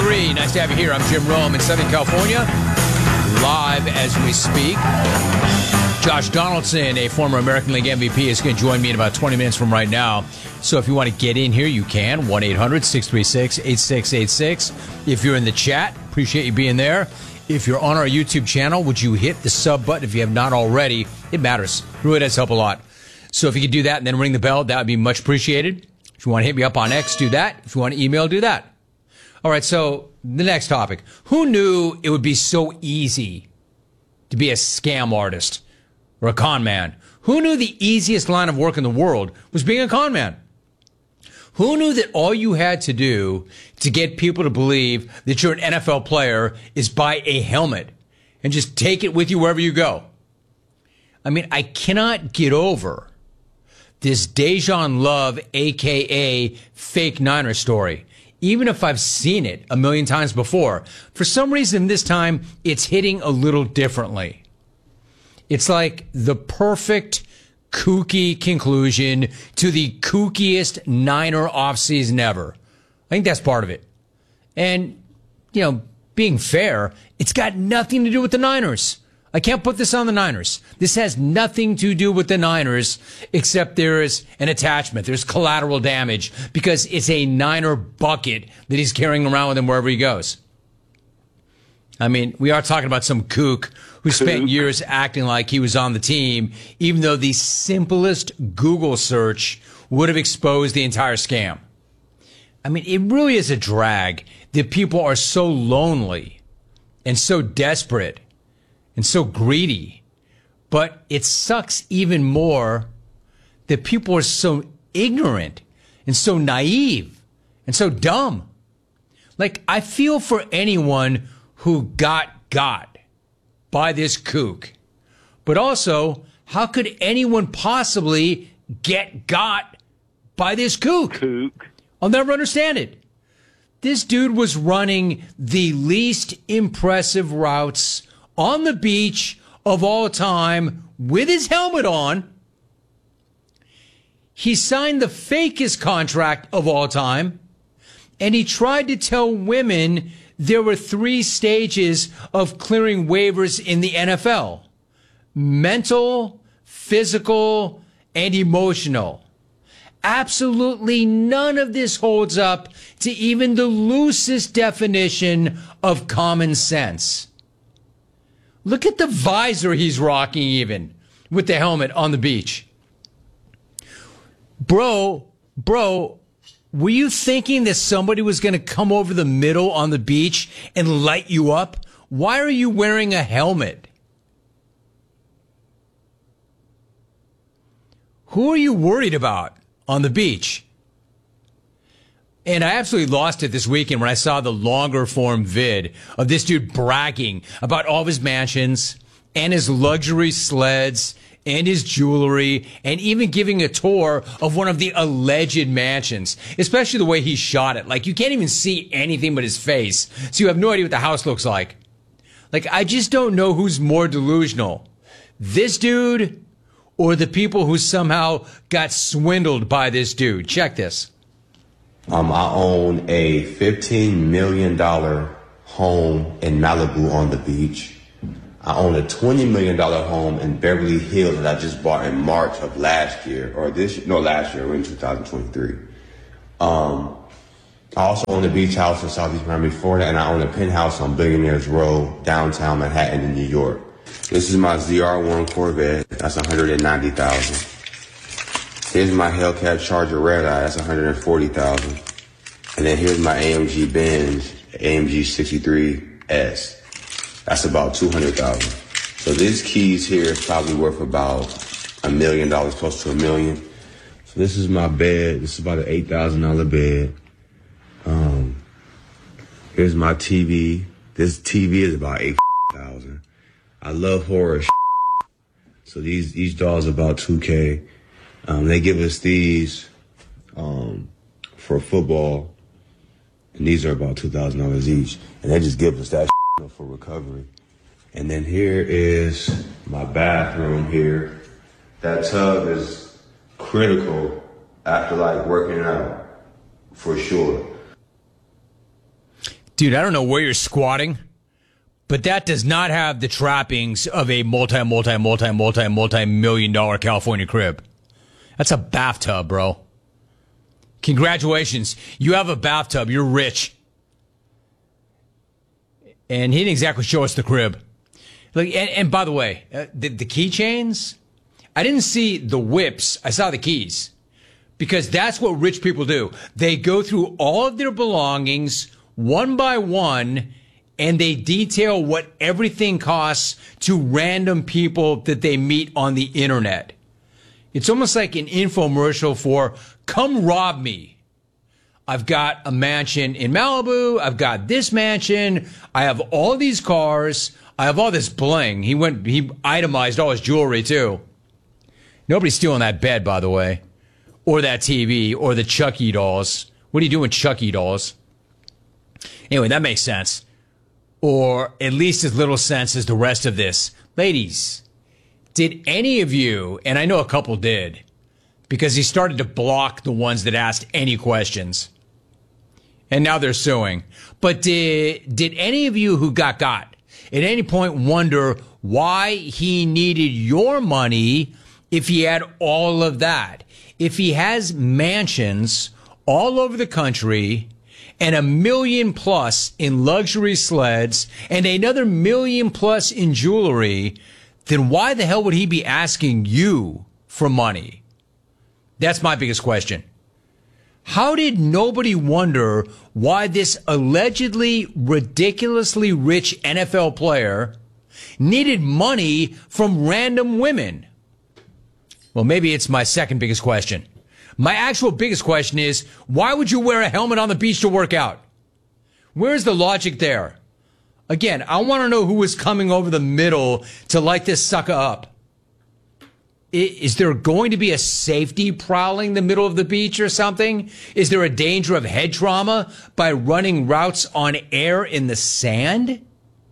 7:03. Nice to have you here. I'm Jim Rome in Southern California, live as we speak. Josh Donaldson, a former American League MVP, is going to join me in about 20 minutes from right now. So if you want to get in here, you can. 1-800-636-8686. If you're in the chat, appreciate you being there. If you're on our YouTube channel, would you hit the sub button if you have not already? It matters. It really does help a lot. So if you could do that and then ring the bell, that would be much appreciated. If you want to hit me up on X, do that. If you want to email, do that. All right, so the next topic. Who knew it would be so easy to be a scam artist or a con man? Who knew the easiest line of work in the world was being a con man? Who knew that all you had to do to get people to believe that you're an NFL player is buy a helmet and just take it with you wherever you go? I mean, I cannot get over this Dejan Love, a.k.a. fake Niner story. Even if I've seen it a million times before, for some reason this time it's hitting a little differently. It's like the perfect kooky conclusion to the kookiest Niner offseason ever. I think that's part of it. And, you know, being fair, it's got nothing to do with the Niners. I can't put this on the Niners. This has nothing to do with the Niners, except there is an attachment. There's collateral damage because it's a Niner bucket that he's carrying around with him wherever he goes. I mean, we are talking about some kook who spent years acting like he was on the team, even though the simplest Google search would have exposed the entire scam. I mean, it really is a drag that people are so lonely and so desperate and so greedy. But it sucks even more that people are so ignorant and so naive and so dumb. Like, I feel for anyone who got by this kook. But also, how could anyone possibly get got by this kook? I'll never understand it. This dude was running the least impressive routes on the beach of all time with his helmet on. He signed the fakest contract of all time. And he tried to tell women there were 3 stages of clearing waivers in the NFL: mental, physical, and emotional. Absolutely none of this holds up to even the loosest definition of common sense. Look at the visor he's rocking even with the helmet on the beach. Bro, were you thinking that somebody was going to come over the middle on the beach and light you up? Why are you wearing a helmet? Who are you worried about on the beach? And I absolutely lost it this weekend when I saw the longer form vid of this dude bragging about all of his mansions and his luxury sleds and his jewelry, and even giving a tour of one of the alleged mansions, especially the way he shot it. Like, you can't even see anything but his face, so you have no idea what the house looks like. Like, I just don't know who's more delusional, this dude or the people who somehow got swindled by this dude. Check this. I own a $15 million home in Malibu on the beach. I own a $20 million home in Beverly Hills that I just bought in March of last year, last year, we're in 2023. I also own a beach house in Southeast Miami, Florida, and I own a penthouse on Billionaires Row, downtown Manhattan in New York. This is my ZR1 Corvette, that's $190,000. Here's my Hellcat Charger Red Eye, that's $140,000. And then here's my AMG Benz, AMG 63S. That's about $200,000. So these keys here is probably worth about $1 million, close to $1 million. So this is my bed. This is about an $8,000 bed. Here's my TV. This TV is about $8,000. I love horror. So these dolls are about $2K. They give us these for football, and these are about $2,000 each. And they just give us that for recovery. And then here is my bathroom here. That tub is critical after like working out, for sure. Dude, I don't know where you're squatting, but that does not have the trappings of a multi-million dollar California crib. That's a bathtub, bro. Congratulations. You have a bathtub. You're rich. And he didn't exactly show us the crib. Like, and by the way, the keychains, I didn't see the whips. I saw the keys. Because that's what rich people do. They go through all of their belongings one by one, and they detail what everything costs to random people that they meet on the internet. It's almost like an infomercial for, come rob me. I've got a mansion in Malibu. I've got this mansion. I have all these cars. I have all this bling. He itemized all his jewelry too. Nobody's stealing that bed, by the way, or that TV, or the Chucky dolls. What are you doing with Chucky dolls? Anyway, that makes sense. Or at least as little sense as the rest of this. Ladies, did any of you, and I know a couple did, because he started to block the ones that asked any questions. And now they're suing. But did any of you who got at any point wonder why he needed your money if he had all of that? If he has mansions all over the country and $1 million plus in luxury sleds and another $1 million plus in jewelry, then why the hell would he be asking you for money? That's my biggest question. How did nobody wonder why this allegedly ridiculously rich NFL player needed money from random women? Well, maybe it's my second biggest question. My actual biggest question is, why would you wear a helmet on the beach to work out? Where's the logic there? Again, I want to know who was coming over the middle to light this sucker up. Is there going to be a safety prowling the middle of the beach or something? Is there a danger of head trauma by running routes on air in the sand?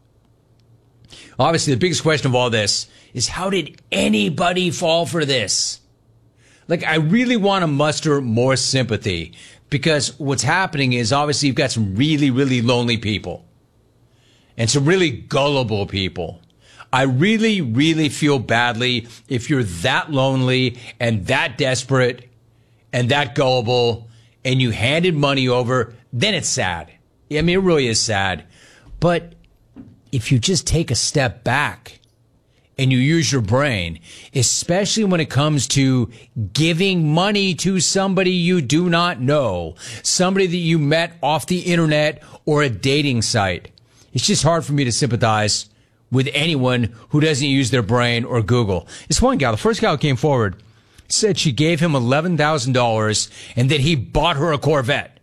Obviously, the biggest question of all this is, how did anybody fall for this? Like, I really want to muster more sympathy, because what's happening is, obviously, you've got some really, really lonely people and some really gullible people. I really, really feel badly if you're that lonely and that desperate and that gullible and you handed money over, then it's sad. I mean, it really is sad. But if you just take a step back and you use your brain, especially when it comes to giving money to somebody you do not know, somebody that you met off the internet or a dating site, it's just hard for me to sympathize with anyone who doesn't use their brain or Google. This one gal, the first gal who came forward, said she gave him $11,000 and that he bought her a Corvette.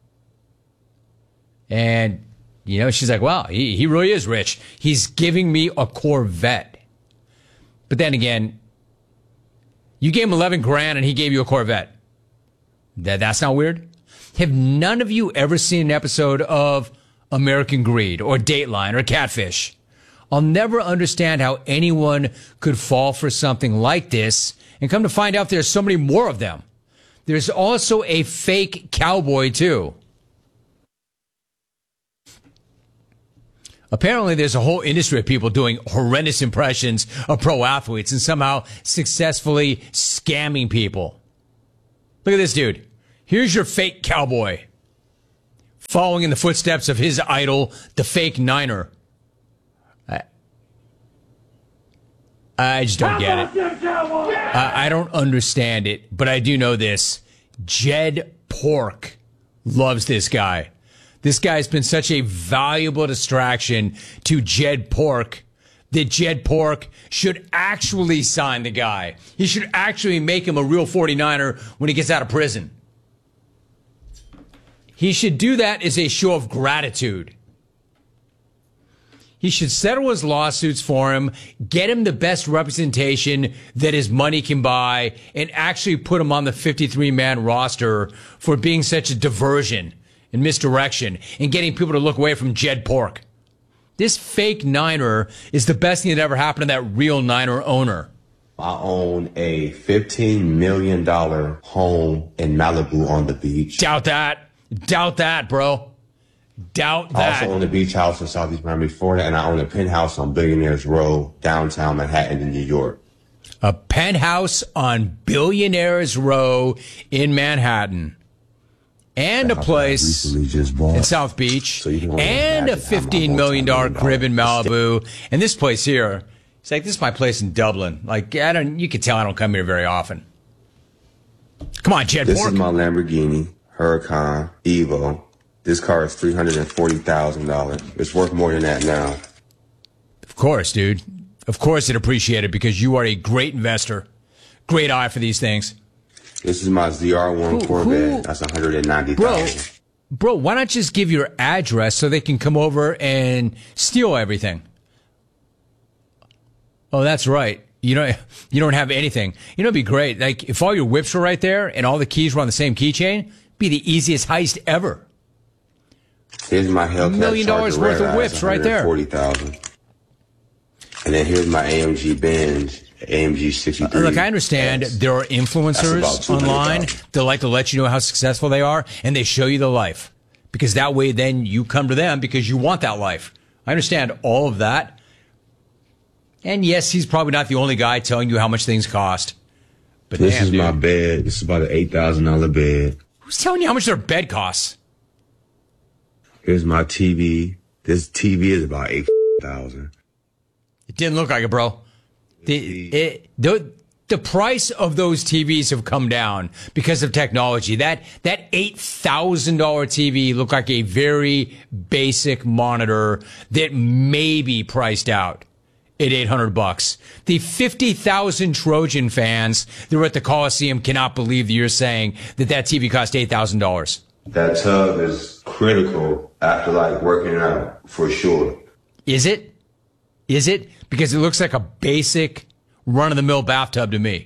And, you know, she's like, wow, he really is rich. He's giving me a Corvette. But then again, you gave him 11 grand and he gave you a Corvette. That's not weird? Have none of you ever seen an episode of American Greed or Dateline or Catfish? I'll never understand how anyone could fall for something like this, and come to find out there's so many more of them. There's also a fake cowboy, too. Apparently, there's a whole industry of people doing horrendous impressions of pro athletes and somehow successfully scamming people. Look at this dude. Here's your fake cowboy, following in the footsteps of his idol, the fake Niner. I just don't get it. I don't understand it, but I do know this. Jed Pork loves this guy. This guy's been such a valuable distraction to Jed Pork that Jed Pork should actually sign the guy. He should actually make him a real 49er when he gets out of prison. He should do that as a show of gratitude. He should settle his lawsuits for him, get him the best representation that his money can buy, and actually put him on the 53-man roster for being such a diversion and misdirection and getting people to look away from Jed Pork. This fake Niner is the best thing that ever happened to that real Niner owner. I own a $15 million home in Malibu on the beach. Doubt that. Doubt that, bro. Doubt I that. also own a beach house in Southeast Miami, Florida, and I own a penthouse on Billionaires Row, downtown Manhattan in New York. A penthouse on Billionaires Row in Manhattan. And a place in South Beach. And a $15 million crib in Malibu. And this place here, it's like, this is my place in Dublin. Like, you can tell I don't come here very often. Come on, Jed This Pork. is my Lamborghini Huracan Evo. This car is $340,000. It's worth more than that now. Of course, dude. Of course it appreciated because you are a great investor. Great eye for these things. This is my ZR1 Corvette. That's $190,000. Bro, why not just give your address so they can come over and steal everything? Oh, that's right. You don't have anything. You know, it'd be great. Like, if all your whips were right there and all the keys were on the same keychain, it'd be the easiest heist ever. Here's my Hellcat $1 million worth of whips right there. $140,000. And then here's my AMG Benz, AMG 63. Look, I understand there are influencers online that like to let you know how successful they are, and they show you the life. Because that way then you come to them because you want that life. I understand all of that. And yes, he's probably not the only guy telling you how much things cost. But this is my bed. This is about an $8,000 bed. Who's telling you how much their bed costs? Here's my TV. This TV is about $8,000. It didn't look like it, bro. The price of those TVs have come down because of technology. That $8,000 TV looked like a very basic monitor that may be priced out at $800. The 50,000 Trojan fans that were at the Coliseum cannot believe that you're saying that TV cost $8,000. That tub is critical after working out for sure. Is it? Is it? Because it looks like a basic run-of-the-mill bathtub to me.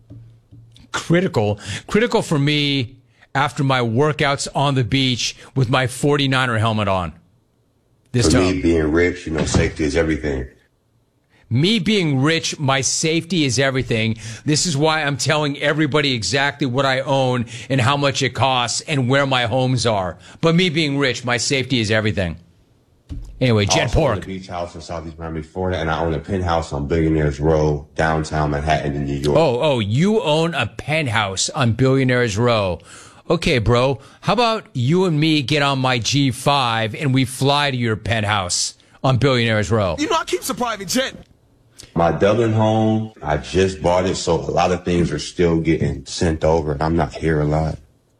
Critical for me after my workouts on the beach with my 49er helmet on. For me being rich, safety is everything. Me being rich, my safety is everything. This is why I'm telling everybody exactly what I own and how much it costs and where my homes are. But me being rich, my safety is everything. Anyway, Jed Pork. I own a beach house in Southeast Miami, Florida, and I own a penthouse on Billionaires Row, downtown Manhattan in New York. Oh, you own a penthouse on Billionaires Row. Okay, bro, how about you and me get on my G5 and we fly to your penthouse on Billionaires Row? I keep a private jet. My Dublin home, I just bought it, so a lot of things are still getting sent over. I'm not here a lot.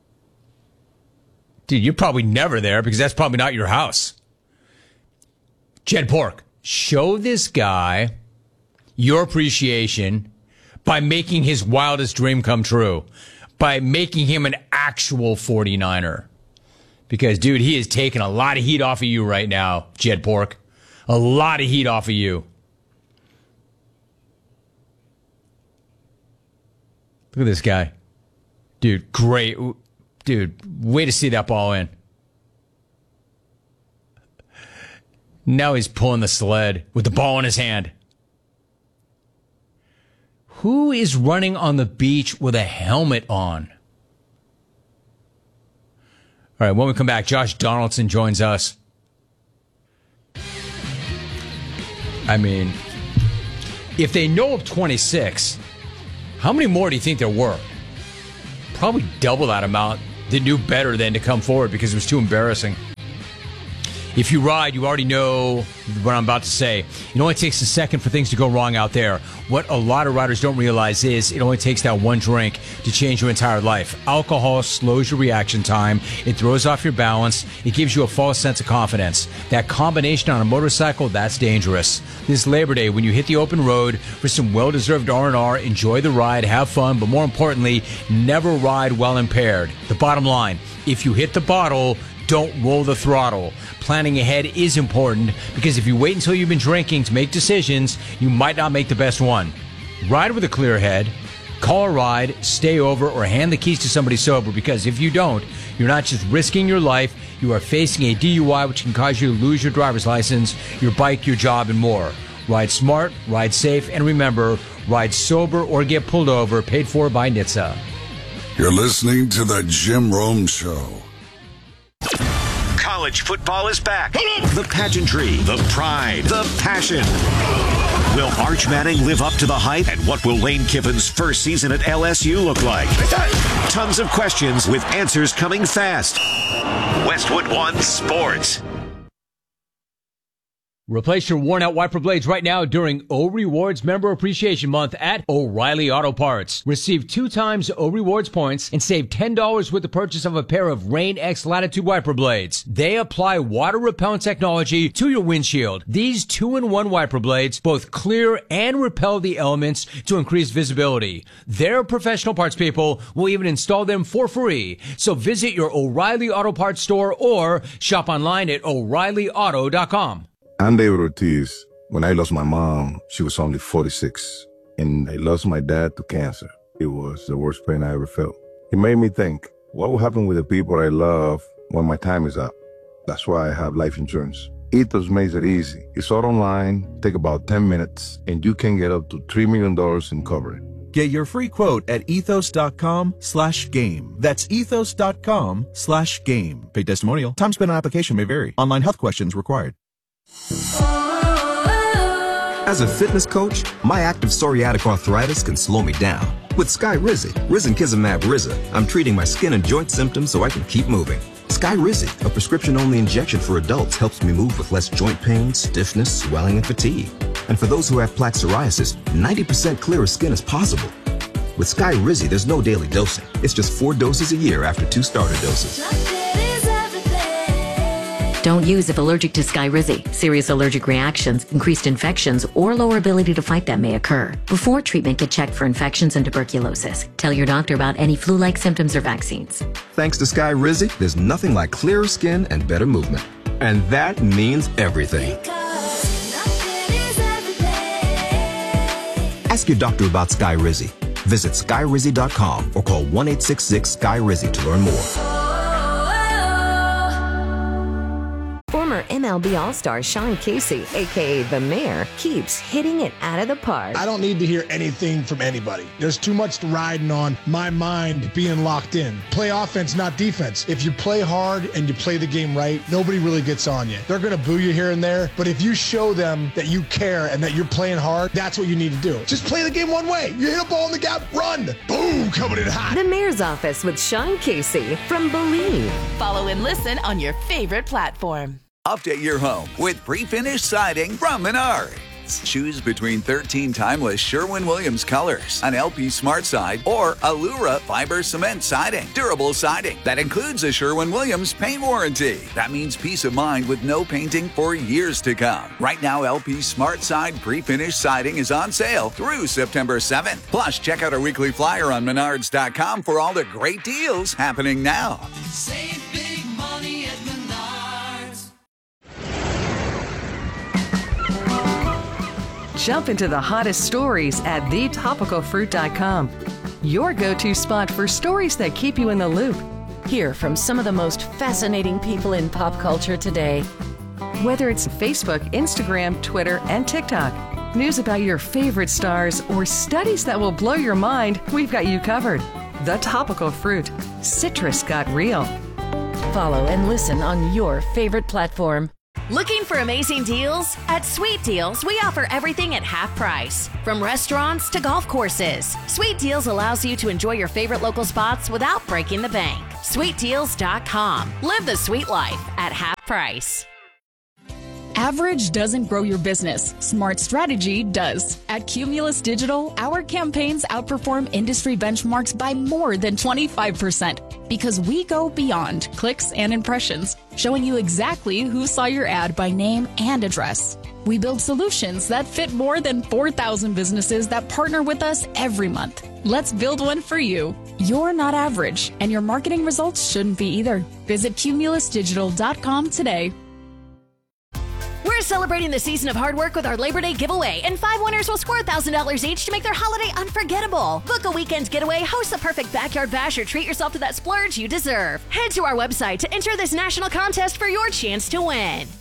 Dude, you're probably never there because that's probably not your house. Jed Pork, show this guy your appreciation by making his wildest dream come true, by making him an actual 49er. Because, dude, he is taking a lot of heat off of you right now, Jed Pork. A lot of heat off of you. Look at this guy. Dude, great. Dude, way to see that ball in. Now he's pulling the sled with the ball in his hand. Who is running on the beach with a helmet on? All right, when we come back, Josh Donaldson joins us. I mean, if they know of 26, how many more do you think there were? Probably double that amount that knew better than to come forward because it was too embarrassing. If you ride, you already know what I'm about to say. It only takes a second for things to go wrong out there. What a lot of riders don't realize is it only takes that one drink to change your entire life. Alcohol slows your reaction time. It throws off your balance. It gives you a false sense of confidence. That combination on a motorcycle, that's dangerous. This Labor Day, when you hit the open road for some well-deserved R&R, enjoy the ride, have fun, but more importantly, never ride while impaired. The bottom line, if you hit the bottle, don't roll the throttle. Planning ahead is important because if you wait until you've been drinking to make decisions, you might not make the best one. Ride with a clear head. Call a ride, stay over, or hand the keys to somebody sober because if you don't, you're not just risking your life, you are facing a DUI which can cause you to lose your driver's license, your bike, your job, and more. Ride smart, ride safe, and remember, ride sober or get pulled over, paid for by NHTSA. You're listening to The Jim Rome Show. College football is back. The pageantry, the pride, the passion. Will Arch Manning live up to the hype? And what will Lane Kiffin's first season at LSU look like? Tons of questions with answers coming fast. Westwood One Sports. Replace your worn-out wiper blades right now during O Rewards Member Appreciation Month at O'Reilly Auto Parts. Receive 2 times O Rewards points and save $10 with the purchase of a pair of Rain X Latitude wiper blades. They apply water-repellent technology to your windshield. These 2-in-1 wiper blades both clear and repel the elements to increase visibility. Their professional parts people will even install them for free. So visit your O'Reilly Auto Parts store or shop online at O'ReillyAuto.com. I'm David Ortiz. When I lost my mom, she was only 46. And I lost my dad to cancer. It was the worst pain I ever felt. It made me think, what will happen with the people I love when my time is up? That's why I have life insurance. Ethos makes it easy. It's all online, take about 10 minutes, and you can get up to $3 million in coverage. Get your free quote at ethos.com/game. That's ethos.com/game. Paid testimonial. Time spent on application may vary. Online health questions required. As a fitness coach, my active psoriatic arthritis can slow me down. With Skyrizi, risankizumab Riza, I'm treating my skin and joint symptoms so I can keep moving. Skyrizi, a prescription-only injection for adults, helps me move with less joint pain, stiffness, swelling, and fatigue. And for those who have plaque psoriasis, 90% clearer skin is possible. With Skyrizi, there's no daily dosing. It's just 4 doses a year after 2 starter doses. Don't use if allergic to Skyrizi. Serious allergic reactions, increased infections, or lower ability to fight them may occur. Before treatment, get checked for infections and tuberculosis. Tell your doctor about any flu-like symptoms or vaccines. Thanks to Skyrizi, there's nothing like clearer skin and better movement. And that means everything. Ask your doctor about Skyrizi. Visit Skyrizi.com or call 1-866-SKY-RIZI to learn more. Former MLB All-Star Sean Casey, a.k.a. The Mayor, keeps hitting it out of the park. I don't need to hear anything from anybody. There's too much riding on my mind being locked in. Play offense, not defense. If you play hard and you play the game right, nobody really gets on you. They're going to boo you here and there, but if you show them that you care and that you're playing hard, that's what you need to do. Just play the game one way. You hit a ball in the gap, run. Boom, coming in hot. The Mayor's Office with Sean Casey from Believe. Follow and listen on your favorite platform. Update your home with pre-finished siding from Menards. Choose between 13 timeless Sherwin-Williams colors, an LP Smart Side, or Allura fiber cement siding. Durable siding that includes a Sherwin-Williams paint warranty. That means peace of mind with no painting for years to come. Right now, LP Smart Side pre-finished siding is on sale through September 7th. Plus, check out our weekly flyer on Menards.com for all the great deals happening now. Save big money at Menards. Jump into the hottest stories at thetopicalfruit.com. Your go-to spot for stories that keep you in the loop. Hear from some of the most fascinating people in pop culture today. Whether it's Facebook, Instagram, Twitter, and TikTok, news about your favorite stars, or studies that will blow your mind, we've got you covered. The Topical Fruit. Citrus got real. Follow and listen on your favorite platform. Looking for amazing deals? At Sweet Deals, we offer everything at half price. From restaurants to golf courses, Sweet Deals allows you to enjoy your favorite local spots without breaking the bank. SweetDeals.com. Live the sweet life at half price. Average doesn't grow your business. Smart strategy does. At Cumulus Digital, our campaigns outperform industry benchmarks by more than 25% because we go beyond clicks and impressions, showing you exactly who saw your ad by name and address. We build solutions that fit more than 4,000 businesses that partner with us every month. Let's build one for you. You're not average, and your marketing results shouldn't be either. Visit cumulusdigital.com today. We're celebrating the season of hard work with our Labor Day giveaway, and 5 winners will score $1,000 each to make their holiday unforgettable. Book a weekend getaway, host the perfect backyard bash, or treat yourself to that splurge you deserve. Head to our website to enter this national contest for your chance to win.